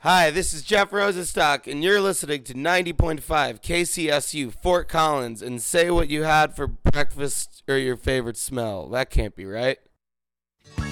Hi, this is Jeff Rosenstock, and you're listening to 90.5 KCSU Fort Collins, and say what you had for breakfast or your favorite smell. That can't be right.